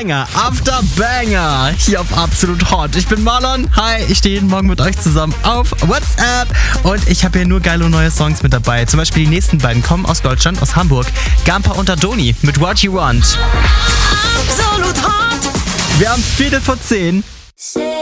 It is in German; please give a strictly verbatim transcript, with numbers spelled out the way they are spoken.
Banger after Banger hier auf Absolut Hot. Ich bin Marlon. Hi, ich stehe jeden Morgen mit euch zusammen auf WhatsApp und ich habe hier nur geile neue Songs mit dabei. Zum Beispiel die nächsten beiden kommen aus Deutschland, aus Hamburg. Gampa und Adoni mit What You Want. Absolut Hot. Wir haben Viertel vor zehn.